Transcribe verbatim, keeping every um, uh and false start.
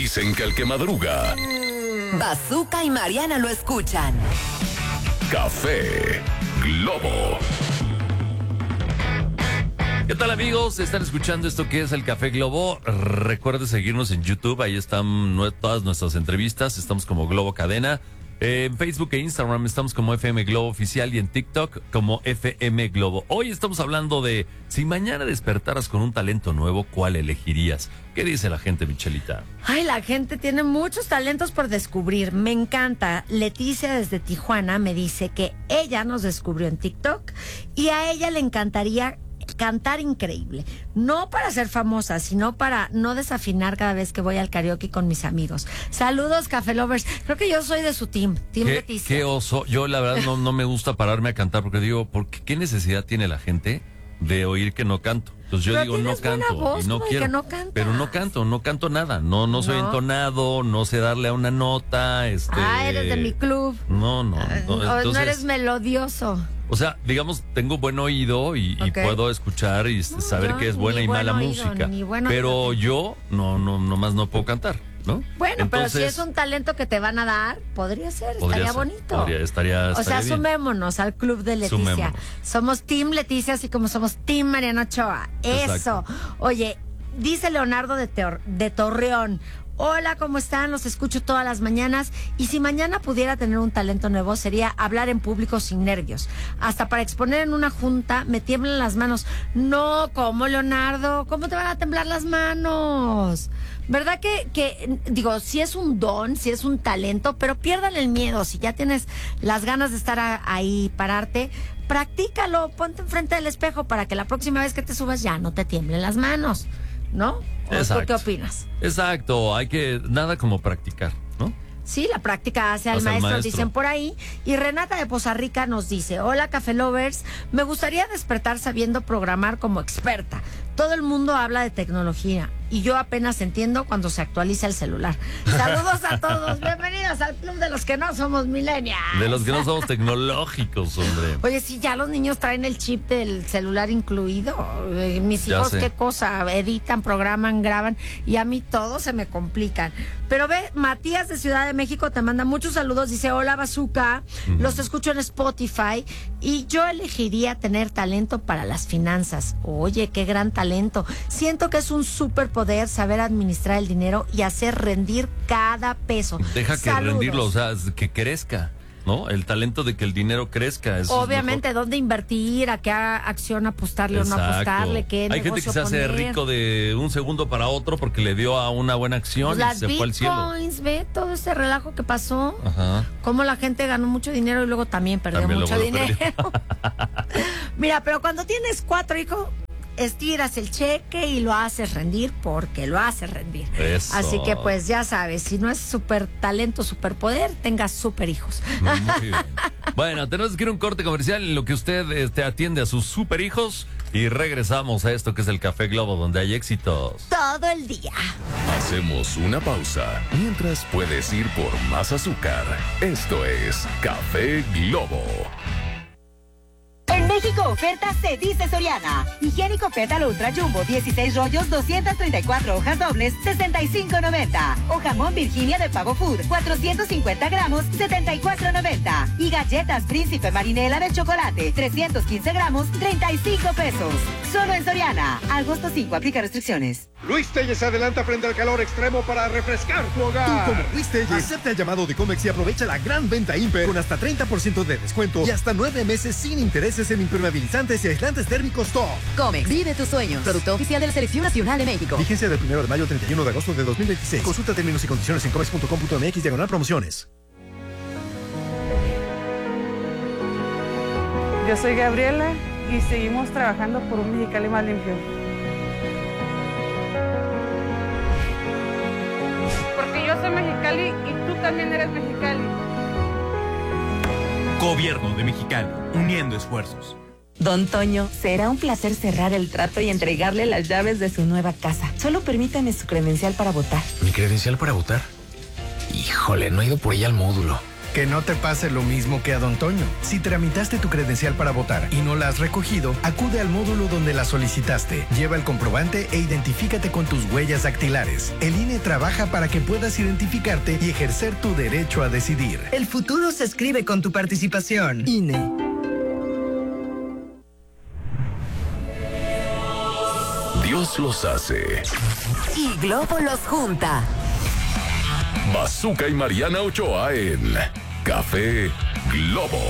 Dicen que el que madruga. Bazooka y Mariana lo escuchan. Café Globo. ¿Qué tal, amigos? Están escuchando esto que es el Café Globo. Recuerden seguirnos en YouTube, ahí están todas nuestras entrevistas. Estamos como Globo Cadena. En Facebook e Instagram estamos como F M Globo Oficial y en TikTok como F M Globo. Hoy estamos hablando de si mañana despertaras con un talento nuevo, ¿cuál elegirías? ¿Qué dice la gente, Michelita? Ay, la gente tiene muchos talentos por descubrir. Me encanta. Leticia desde Tijuana me dice que ella nos descubrió en TikTok y a ella le encantaría cantar increíble, no para ser famosa, sino para no desafinar cada vez que voy al karaoke con mis amigos. Saludos, Café Lovers. Creo que yo soy de su team, team ¿Qué, Leticia. qué oso. Yo la verdad no, no me gusta pararme a cantar porque digo, ¿por qué, qué necesidad tiene la gente de oír que no canto? Entonces yo Pero digo, no tienes buena canto voz, y no como quiero. que no cantas. Pero no canto, no canto nada. No, no soy ¿No? entonado, no sé darle a una nota. Este... Ah, eres de mi club. No, no. no, O entonces, no eres melodioso. O sea, digamos, tengo buen oído y, y Ok. puedo escuchar y No, saber yo que es ni buena y buen mala oído, música. ni buen Pero oído. yo no, no, nomás no puedo cantar, ¿no? Bueno, pero si Entonces, es un talento que te van a dar, podría ser, podría estaría ser, bonito. podría- estaría- o sea, estaría bien. sumémonos al club de Leticia. Sumémonos. Somos Team Leticia, así como somos Team Mariana Ochoa. Eso. Exacto. Oye, dice Leonardo de, Teor- de Torreón. Hola, ¿cómo están? Los escucho todas las mañanas. Y si mañana pudiera tener un talento nuevo, sería hablar en público sin nervios. Hasta para exponer en una junta me tiemblan las manos. No, ¿cómo, Leonardo? ¿Cómo te van a temblar las manos? ¿Verdad que, que, digo, si es un don, si es un talento, pero pierdan el miedo. Si ya tienes las ganas de estar a- ahí, pararte, practícalo, ponte enfrente del espejo para que la próxima vez que te subas ya no te tiemblen las manos, ¿no? ¿O tú Exacto. qué opinas? Exacto, hay que, nada como practicar, ¿no? Sí, la práctica hace al Hace al maestro, maestro. dicen por ahí. Y Renata de Poza Rica nos dice, hola, Café Lovers, me gustaría despertar sabiendo programar como experta. Todo el mundo habla de tecnología y yo apenas entiendo cuando se actualiza el celular. Saludos a todos, bienvenidos al club de los que no somos millennials. De los que no somos tecnológicos, hombre. Oye, si ya los niños traen el chip del celular incluido, eh, mis Ya hijos sé. qué cosa, editan, programan, graban y a mí todo se me complican. Pero ve, Matías de Ciudad de México te manda muchos saludos, dice, hola Bazooka, Ujú. los escucho en Spotify y yo elegiría tener talento para las finanzas. Oye, qué gran talento. Siento que es un superpoder saber administrar el dinero y hacer rendir cada peso. Deja que Saludos. rendirlo, o sea, que crezca, ¿no? El talento de que el dinero crezca. Eso es Obviamente, mejor. dónde invertir, a qué a- acción apostarle o no Exacto. apostarle, qué Hay gente negocio que se hace poner. rico de un segundo para otro porque le dio a una buena acción Las y se fue al cielo. bitcoins, ve todo ese relajo que pasó. Ajá. Cómo la gente ganó mucho dinero y luego también perdió También mucho luego lo dinero. Mira, pero cuando tienes cuatro hijos, estiras el cheque y lo haces rendir porque lo haces rendir. Eso. Así que pues ya sabes, si no es súper talento, superpoder, tengas súper hijos. Muy bien. Bueno, tenemos que ir a un corte comercial en lo que usted este, atiende a sus super hijos y regresamos a esto que es el Café Globo, donde hay éxitos. Todo el día. Hacemos una pausa mientras puedes ir por más azúcar. Esto es Café Globo. En México oferta se dice Soriana. Higiénico Fetal Ultra Jumbo, dieciséis rollos, doscientas treinta y cuatro hojas dobles, sesenta y cinco noventa. O jamón Virginia de Pavo Food, cuatrocientos cincuenta gramos, setenta y cuatro noventa. Y galletas Príncipe Marinela de chocolate, trescientos quince gramos, treinta y cinco pesos. Solo en Soriana. Agosto cinco, aplica restricciones. Luis Telles se adelanta frente al calor extremo para refrescar tu hogar. Tú como Luis Telles, acepta el llamado de Comex y aprovecha la gran venta Imper con hasta treinta por ciento de descuento y hasta nueve meses sin intereses en impermeabilizantes y aislantes térmicos Top. Comex, vive tus sueños. Producto oficial de la Selección Nacional de México. Vigencia del primero de mayo al treinta y uno de agosto de dos mil veintiséis. Consulta términos y condiciones en comex punto com punto m x diagonal promociones. Yo soy Gabriela y seguimos trabajando por un Mexicali más limpio. Porque yo soy Mexicali y tú también eres Mexicali. Gobierno de Mexicali, uniendo esfuerzos. Don Toño, será un placer cerrar el trato y entregarle las llaves de su nueva casa. Solo permítame su credencial para votar. ¿Mi credencial para votar? Híjole, no he ido por ella al módulo. Que no te pase lo mismo que a Don Toño. Si tramitaste tu credencial para votar y no la has recogido, acude al módulo donde la solicitaste. Lleva el comprobante e identifícate con tus huellas dactilares. El I N E trabaja para que puedas identificarte y ejercer tu derecho a decidir. El futuro se escribe con tu participación. I N E. Dios los hace. Y Globo los junta. Bazooka y Mariana Ochoa en Café Globo.